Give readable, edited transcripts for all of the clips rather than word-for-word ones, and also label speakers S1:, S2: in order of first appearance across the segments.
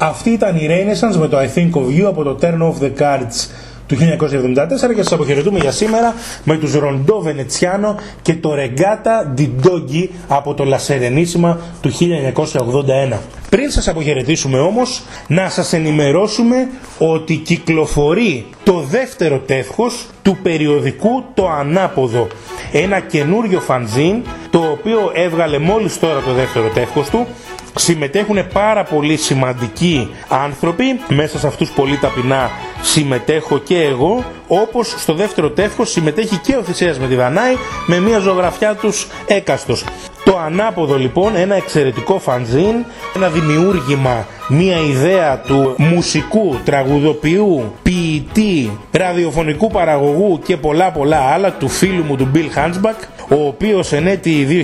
S1: Αυτή ήταν η Renaissance με το I Think of You από το Turn Off the Cards του 1974 και σας αποχαιρετούμε για σήμερα με τους Rondò Veneziano και το Regatta di Doggi από το La Serenissima του 1981. Πριν σας αποχαιρετήσουμε όμως, να σας ενημερώσουμε ότι κυκλοφορεί το δεύτερο τεύχος του περιοδικού Το Ανάποδο. Ένα καινούριο φανζίν, το οποίο έβγαλε μόλις τώρα το δεύτερο τεύχος του. Συμμετέχουν πάρα πολύ σημαντικοί άνθρωποι, μέσα σε αυτούς πολύ ταπεινά συμμετέχω και εγώ, όπως στο δεύτερο τεύχος συμμετέχει και ο Θησέας με τη Δανάη με μια ζωγραφιά τους έκαστος. Το Ανάποδο λοιπόν, ένα εξαιρετικό φανζίν, ένα δημιούργημα, μια ιδέα του μουσικού, τραγουδοποιού, ποιητή, ραδιοφωνικού παραγωγού και πολλά άλλα, του φίλου μου του Bill Hunchback, ο οποίος εν έτη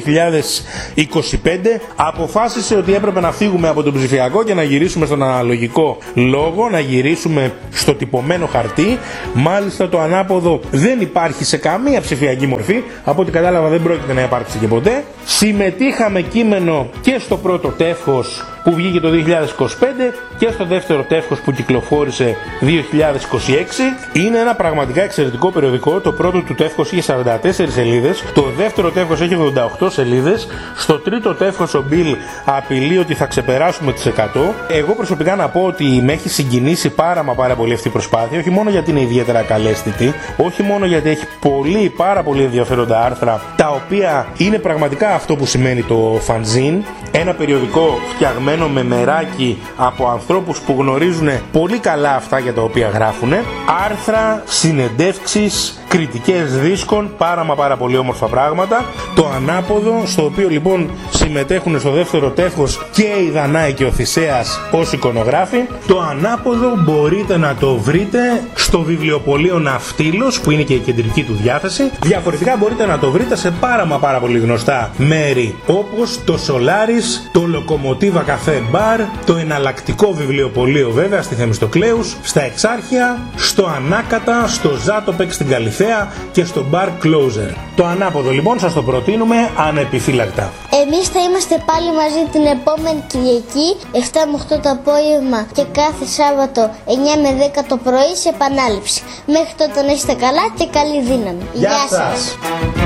S1: 2025 αποφάσισε ότι έπρεπε να φύγουμε από τον ψηφιακό και να γυρίσουμε στον αναλογικό λόγο, να γυρίσουμε στο τυπωμένο χαρτί. Μάλιστα το Ανάποδο δεν υπάρχει σε καμία ψηφιακή μορφή, από ό,τι κατάλαβα δεν πρόκειται να υπάρξει και ποτέ. Συμμετείχαμε κείμενο και στο πρώτο τεύχος που βγήκε το 2025 και στο δεύτερο τεύχος που κυκλοφόρησε 2026. Είναι ένα πραγματικά εξαιρετικό περιοδικό. Το πρώτο του τεύχος είχε 44 σελίδες, το δεύτερο τεύχος έχει 88 σελίδες. Στο τρίτο τεύχος ο Bill απειλεί ότι θα ξεπεράσουμε τις 100. Εγώ προσωπικά να πω ότι με έχει συγκινήσει πάρα πολύ αυτή η προσπάθεια, όχι μόνο γιατί είναι ιδιαίτερα καλέσθητη, όχι μόνο γιατί έχει πάρα πολύ ενδιαφέροντα άρθρα, τα οποία είναι πραγματικά αυτό που σημαίνει το φανζίν, ένα περιοδικό φτιαγμένο με μεράκι από ανθρώπους που γνωρίζουν πολύ καλά αυτά για τα οποία γράφουν, άρθρα, συνεντεύξεις, κριτικές δίσκων, πάρα πολύ όμορφα πράγματα. Το Ανάποδο, στο οποίο λοιπόν συμμετέχουν στο δεύτερο τεύχος και η Δανάη και ο Θησέας ως εικονογράφοι. Το Ανάποδο μπορείτε να το βρείτε στο βιβλιοπωλείο Ναυτίλος, που είναι και η κεντρική του διάθεση. Διαφορετικά μπορείτε να το βρείτε σε πάρα πολύ γνωστά μέρη, όπως το Solaris, το Locomotiva Café Bar, το εναλλακτικό βιβλιοπωλείο βέβαια στη Θεμιστοκλέους, στα Εξάρχεια, στο Ανάκατα, στο Ζάτοπεκ στην Καλυθέα και στο Bar Closer. Το Ανάποδο λοιπόν σας το προτείνουμε ανεπιφύλακτα.
S2: Εμείς θα είμαστε πάλι μαζί την επόμενη Κυριακή 7 με 8 το απόγευμα και κάθε Σάββατο 9 με 10 το πρωί σε επανάληψη. Μέχρι τότε να είστε καλά και καλή δύναμη. Γεια σας!